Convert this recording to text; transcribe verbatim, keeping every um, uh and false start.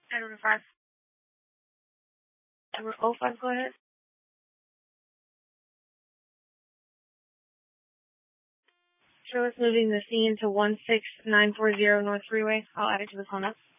Item five. Number oh five, go ahead. Show us moving the scene to one six nine four zero North Freeway. I'll add it to the phone up.